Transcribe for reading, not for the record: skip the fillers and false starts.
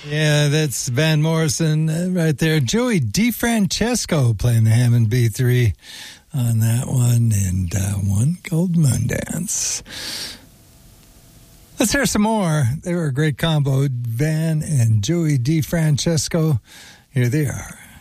Yeah, that's Van Morrison right there. Joey DeFrancesco playing the Hammond B3 on that one, and one Gold Moon Dance. Let's hear some more. They were a great combo, Van and Joey DeFrancesco. Here they are.